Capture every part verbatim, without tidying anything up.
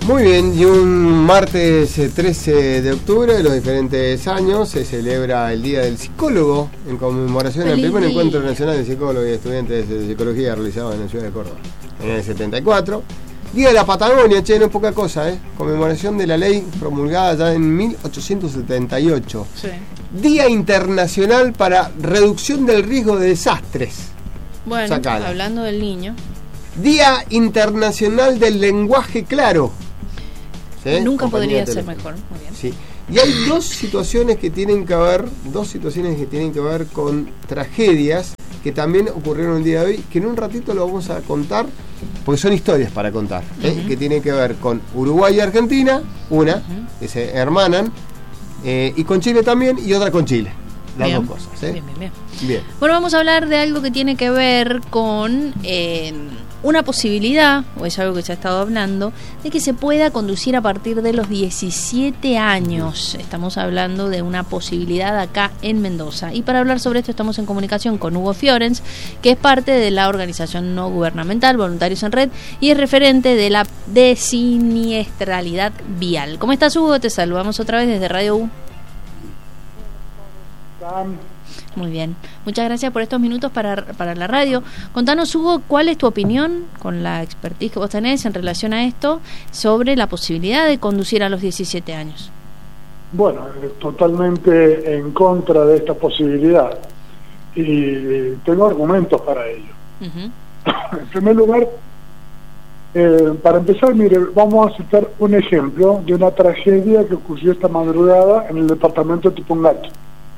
Muy bien, y un martes trece de octubre de los diferentes años se celebra el Día del Psicólogo en conmemoración al primer encuentro nacional de psicólogos y estudiantes de psicología realizado en la ciudad de Córdoba en el setenta y cuatro. Día de la Patagonia, che, no es poca cosa, ¿eh? Conmemoración de la ley promulgada ya en mil ochocientos setenta y ocho. Sí. Día Internacional para Reducción del Riesgo de Desastres. Bueno, Sacala. Hablando del niño. Día Internacional del Lenguaje Claro. ¿Sí? Nunca Compañía podría de ser teléfono. mejor. Muy bien. Sí. Y hay dos situaciones que tienen que ver, dos situaciones que tienen que ver con tragedias que también ocurrieron el día de hoy, que en un ratito lo vamos a contar, porque son historias para contar, ¿eh? Uh-huh. Que tienen que ver con Uruguay y Argentina, una, uh-huh. que se hermanan, eh, y con Chile también, y otra con Chile. Las bien. dos cosas, ¿eh? Bien, bien, bien. Bien. Bueno, vamos a hablar de algo que tiene que ver con eh, una posibilidad, o es algo que se ha estado hablando, de que se pueda conducir a partir de los diecisiete años. Estamos hablando de una posibilidad acá en Mendoza. Y para hablar sobre esto estamos en comunicación con Hugo Fiorens, que es parte de la organización no gubernamental Voluntarios en Red y es referente de la desiniestralidad vial. ¿Cómo estás, Hugo? Te saludamos otra vez desde Radio U. Muy bien, muchas gracias por estos minutos para, para la radio. Contanos, Hugo, ¿cuál es tu opinión, con la expertise que vos tenés en relación a esto, sobre la posibilidad de conducir a los diecisiete años? Bueno, totalmente en contra de esta posibilidad y tengo argumentos para ello. Uh-huh. En primer lugar, eh, para empezar, mire, vamos a citar un ejemplo de una tragedia que ocurrió esta madrugada en el departamento de Tupungato.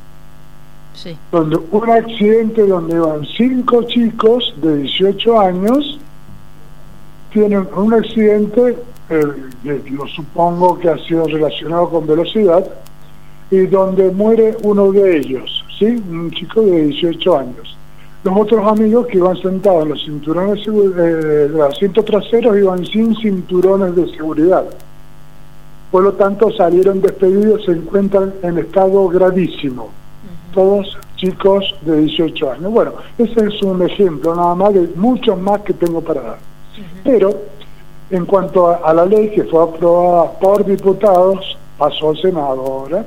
Sí. Donde un accidente donde iban cinco chicos de dieciocho años, tienen un accidente, eh, lo supongo que ha sido relacionado con velocidad, y donde muere uno de ellos, ¿sí? Un chico de dieciocho años. Los otros amigos que iban sentados en los cinturones de eh, asientos traseros iban sin cinturones de seguridad. Por lo tanto, salieron despedidos, se encuentran en estado gravísimo. Todos chicos de dieciocho años. Bueno, ese es un ejemplo nada más de muchos más que tengo para dar. Uh-huh. Pero en cuanto a, a la ley que fue aprobada por diputados, pasó al Senado ahora,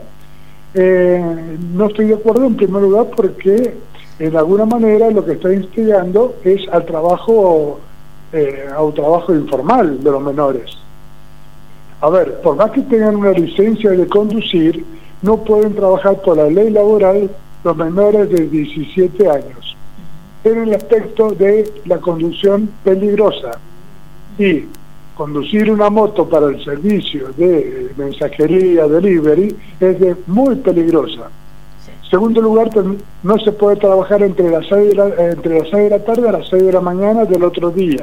eh, no estoy de acuerdo en primer lugar porque de alguna manera lo que está instigando es al trabajo, eh, al trabajo informal de los menores. A ver, por más que tengan una licencia de conducir, no pueden trabajar por la ley laboral los menores de diecisiete años en el aspecto de la conducción peligrosa, y conducir una moto para el servicio de mensajería, delivery, es de muy peligrosa. En segundo lugar, no se puede trabajar entre las seis de la, entre las seis de la tarde a las seis de la mañana del otro día.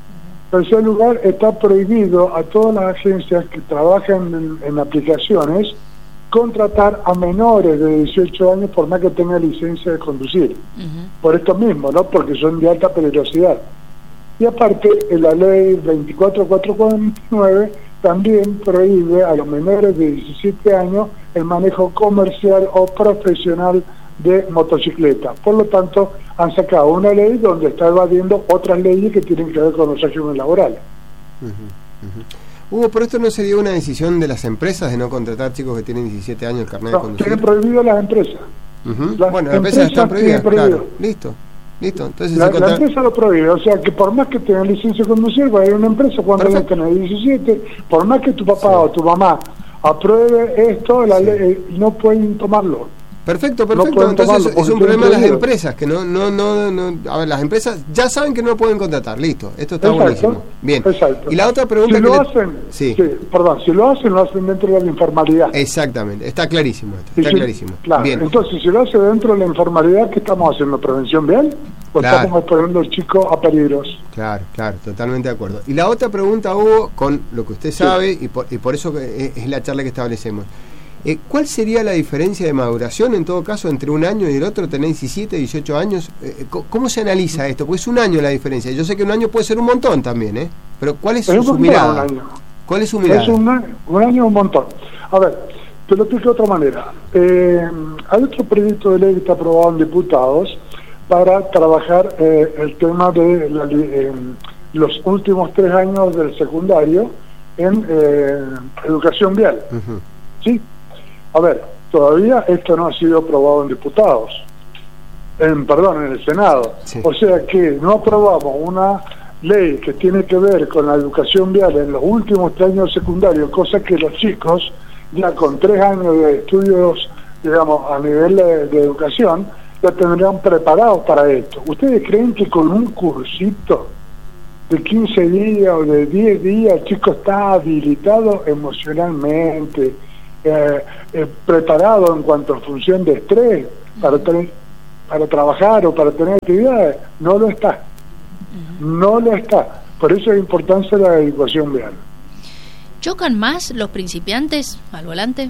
En tercer lugar, está prohibido a todas las agencias que trabajan en, en aplicaciones contratar a menores de dieciocho años por más que tengan licencia de conducir. Uh-huh. Por esto mismo, ¿no? Porque son de alta peligrosidad. Y aparte, en la ley veinticuatro mil cuatrocientos cuarenta y nueve también prohíbe a los menores de diecisiete años el manejo comercial o profesional de motocicleta. Por lo tanto, han sacado una ley donde está evadiendo otras leyes que tienen que ver con los regímenes laborales. Uh-huh. Uh-huh. Hugo, ¿pero esto no sería una decisión de las empresas de no contratar chicos que tienen diecisiete años el carnet no, de conducir? Tienen prohibido las empresas. Uh-huh. Las bueno, las empresas están prohibidas, claro. Listo, listo. Entonces la, contra... la empresa lo prohíbe, o sea que por más que tengan licencia de conducir, va a ir a una empresa cuando no tengan diecisiete, por más que tu papá sí. o tu mamá apruebe esto, la sí. ley, no pueden tomarlo. Perfecto, perfecto. No entonces es un problema de las empresas, que no, no, no, no, a ver, las empresas ya saben que no pueden contratar, listo, esto está exacto, buenísimo. Bien. Exacto. Y la otra pregunta si que lo le... hacen, sí. sí, perdón, si lo hacen, lo hacen dentro de la informalidad. Exactamente, está clarísimo esto, está sí, clarísimo. Claro. Bien. Entonces, si lo hace dentro de la informalidad, ¿qué estamos haciendo? ¿Prevención vial? ¿O claro. estamos exponiendo al chico a peligros? Claro, claro, totalmente de acuerdo. Y la otra pregunta, Hugo, con lo que usted sabe, sí. y, por, y por eso es, es la charla que establecemos. Eh, ¿Cuál sería la diferencia de maduración en todo caso entre un año y el otro? ¿Tenés diecisiete, dieciocho años? Eh, ¿Cómo se analiza esto? Porque es un año la diferencia. Yo sé que un año puede ser un montón también, ¿eh? Pero ¿cuál es, es su mirada? Un año. ¿Cuál es su mirada? Es un año, un año un montón. A ver, te lo explico de otra manera. Eh, hay otro proyecto de ley que está aprobado en diputados para trabajar eh, el tema de la, eh, los últimos tres años del secundario en eh, educación vial. Uh-huh. ¿Sí? A ver, todavía esto no ha sido aprobado en diputados, en, perdón, en el Senado. Sí. O sea que no aprobamos una ley que tiene que ver con la educación vial en los últimos tres años secundarios, cosa que los chicos ya con tres años de estudios, digamos, a nivel de, de educación, ya tendrían preparados para esto. ¿Ustedes creen que con un cursito de quince días o de diez días el chico está habilitado emocionalmente, eh, eh, preparado en cuanto a función de estrés para, tener, para trabajar o para tener actividades? No lo está. No lo está. Por eso es importante la educación vial. ¿Chocan más los principiantes al volante?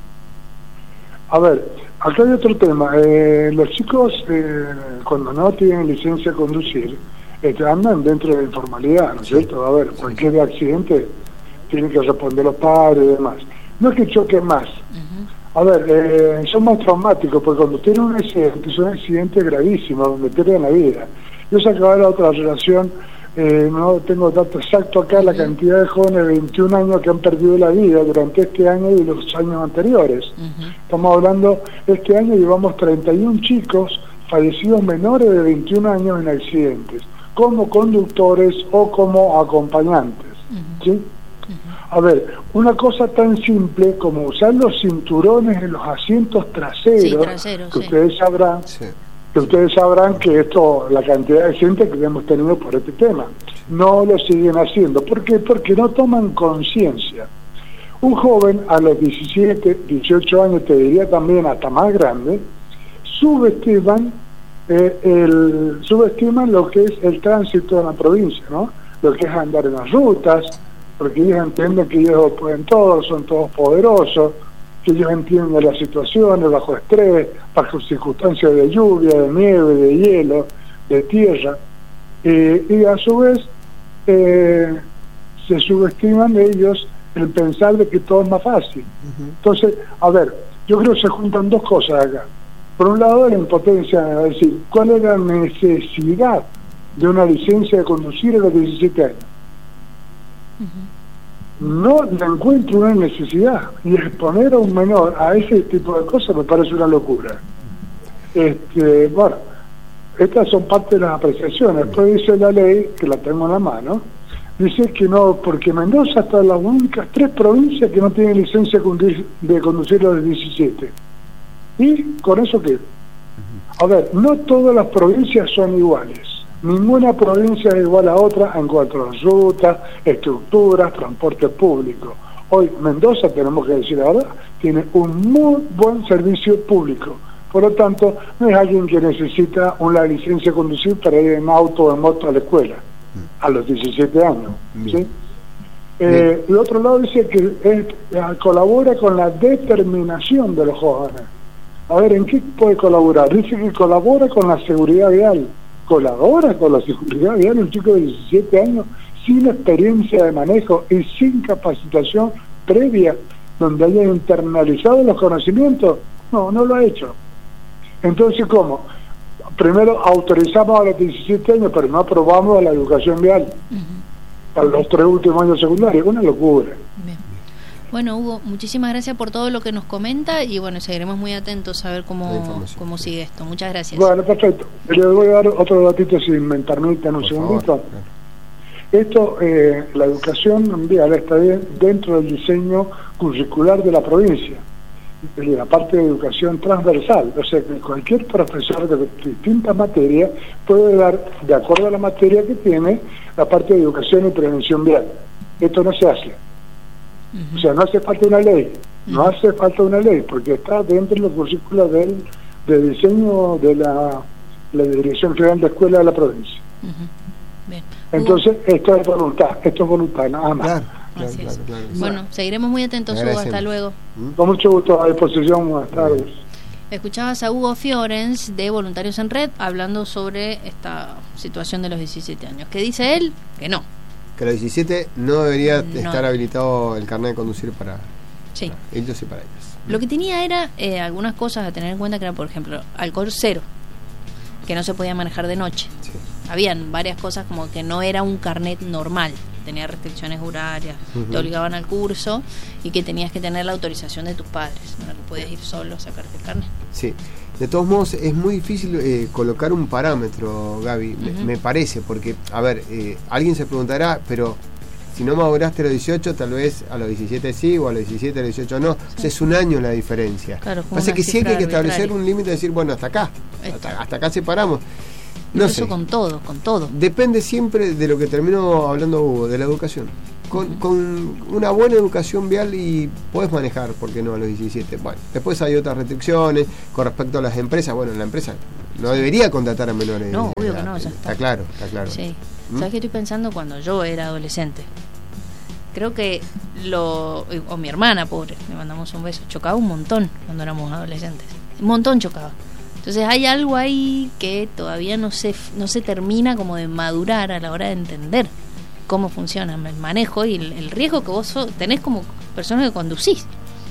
A ver, acá hay otro tema. Eh, los chicos, eh, cuando no tienen licencia de conducir, este, andan dentro de la informalidad, ¿no es cierto? A ver, cualquier accidente tienen que responder los padres y demás. No es que choquen más. Uh-huh. A ver, eh, son más traumáticos, porque cuando tienen un accidente, son accidentes gravísimos, donde pierden la vida. Yo sacaba la otra relación, eh, no tengo dato exacto acá, la cantidad de jóvenes de veintiún años que han perdido la vida durante este año y los años anteriores. Uh-huh. Estamos hablando, este año llevamos treinta y uno chicos fallecidos menores de veintiún años en accidentes, como conductores o como acompañantes. Uh-huh. ¿Sí? Uh-huh. A ver, una cosa tan simple como usar los cinturones en los asientos traseros, sí, trasero, que sí. ustedes sabrán... Sí. que ustedes sabrán que esto, la cantidad de gente que hemos tenido por este tema, no lo siguen haciendo. ¿Por qué? Porque no toman conciencia. Un joven a los diecisiete, dieciocho años, te diría también hasta más grande, subestiman, eh, el, subestiman lo que es el tránsito en la provincia, ¿no? Lo que es andar en las rutas, porque ellos entienden que ellos pueden todo, son todos poderosos, que ellos entienden las situaciones bajo estrés, bajo circunstancias de lluvia, de nieve, de hielo, de tierra, eh, y a su vez eh, se subestiman ellos el pensar de que todo es más fácil. Uh-huh. Entonces, a ver, yo creo que se juntan dos cosas acá. Por un lado, la impotencia, es decir, ¿cuál es la necesidad de una licencia de conducir a los diecisiete años? Uh-huh. No le encuentro una necesidad, y exponer a un menor a ese tipo de cosas me parece una locura. Este, bueno, estas son parte de las apreciaciones. Después dice la ley, que la tengo en la mano, dice que no, porque Mendoza está en las únicas tres provincias que no tienen licencia de conducir a los diecisiete. ¿Y con eso qué? A ver, no todas las provincias son iguales. Ninguna provincia es igual a otra en cuanto a rutas, estructuras, transporte público. Hoy Mendoza, tenemos que decir la verdad, tiene un muy buen servicio público. Por lo tanto, no es alguien que necesita una licencia de conducir para ir en auto o en moto a la escuela, a los diecisiete años. ¿Sí? Eh, el otro lado dice que es, colabora con la determinación de los jóvenes. A ver, ¿en qué puede colaborar? Dice que colabora con la seguridad vial. Colabora con la seguridad vial un chico de diecisiete años sin experiencia de manejo y sin capacitación previa donde haya internalizado los conocimientos. No, no lo ha hecho. Entonces, ¿cómo? Primero autorizamos a los diecisiete años, pero no aprobamos la educación vial uh-huh. para los tres últimos años secundarios. Una locura. Bien. Bueno, Hugo, muchísimas gracias por todo lo que nos comenta y bueno, seguiremos muy atentos a ver cómo, cómo sigue esto. Muchas gracias. Bueno, perfecto. Le voy a dar otro datito si me permiten un por segundito. Favor. Esto, eh, la educación vial está dentro del diseño curricular de la provincia, de la parte de educación transversal, o sea que cualquier profesor de distintas materias puede dar, de acuerdo a la materia que tiene, la parte de educación y prevención vial. Esto no se hace. O sea, no hace falta una ley, no uh-huh. hace falta una ley, porque está dentro de los currículos del de diseño de la, la Dirección General de Escuela de la provincia. Uh-huh. Bien. Entonces, Hugo, esto es voluntad, esto es voluntad, nada más. Claro, claro, claro, claro. Bueno, seguiremos muy atentos, Hugo, hasta luego. Con mucho gusto, a disposición, buenas tardes. Escuchabas a Hugo Fiorens de Voluntarios en Red hablando sobre esta situación de los diecisiete años. ¿Qué dice él? Que no. Que a los diecisiete no debería no. estar habilitado el carnet de conducir para, sí. para ellos y para ellas. Lo que tenía era eh, algunas cosas a tener en cuenta, que era, por ejemplo, alcohol cero, que no se podía manejar de noche. Sí. Habían varias cosas como que no era un carnet normal. tenía restricciones horarias, uh-huh. te obligaban al curso y que tenías que tener la autorización de tus padres, no que podías ir solo a sacarte el carnet. Sí, de todos modos es muy difícil eh, colocar un parámetro, Gaby, uh-huh. me, me parece, porque, a ver, eh, alguien se preguntará, pero si no maduraste a los dieciocho, tal vez a los diecisiete sí, o a los diecisiete, a los dieciocho no. Sí. O sea, es un año la diferencia. Claro, pasa que sí hay que establecer un límite y decir, bueno, hasta acá, hasta, hasta acá separamos. No Eso sé. con todo, con todo. Depende siempre de lo que terminó hablando Hugo, de la educación. Con, uh-huh. con una buena educación vial y podés manejar, ¿por qué no a los diecisiete? Bueno, después hay otras restricciones con respecto a las empresas. Bueno, la empresa no debería contratar a menores. No, obvio edad, que no, ya está. Está claro, está claro. Sí. ¿Mm? ¿Sabes qué estoy pensando cuando yo era adolescente? Creo que lo... o mi hermana, pobre, le mandamos un beso, chocaba un montón cuando éramos adolescentes. Un montón chocaba. Entonces hay algo ahí que todavía no se, no se termina como de madurar a la hora de entender cómo funciona el manejo y el, el riesgo que vos tenés como persona que conducís.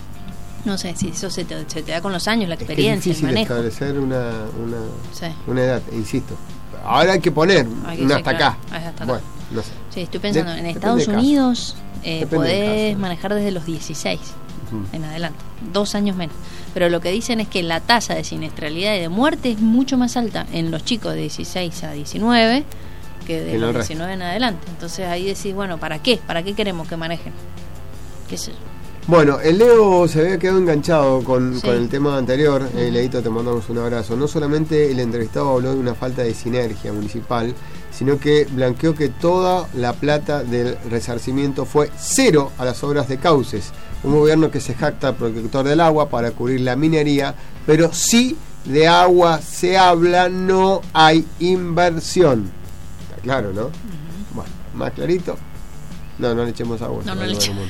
No sé si eso se te, se te da con los años, la experiencia, es que es el manejo. Establecer una, una, sí. una edad, insisto. Ahora hay que poner hay que una ser, hasta claro, acá. hasta acá. Bueno, no sé. Sí, estoy pensando, de, en Estados Unidos eh, podés caso. manejar desde los dieciséis uh-huh. en adelante, dos años menos. Pero lo que dicen es que la tasa de siniestralidad y de muerte es mucho más alta en los chicos de dieciséis a diecinueve que de los diecinueve en adelante. Entonces ahí decís, bueno, ¿para qué? ¿Para qué queremos que manejen? ¿Qué sé yo? Bueno, el Leo se había quedado enganchado con, sí. con el tema anterior. Uh-huh. eh, Leito, te mandamos un abrazo. No solamente el entrevistado habló de una falta de sinergia municipal, sino que blanqueó que toda la plata del resarcimiento fue cero a las obras de cauces. Un gobierno que se jacta protector del agua para cubrir la minería, pero sí de agua se habla, no hay inversión. Está claro, ¿no? Uh-huh. Bueno, más clarito. No, no le echemos agua. No, no le echemos.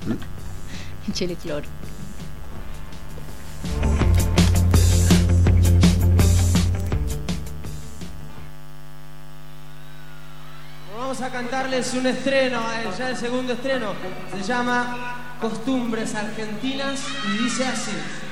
Échale cloro. Vamos a cantarles un estreno, ya el segundo estreno. Se llama Costumbres Argentinas y dice así.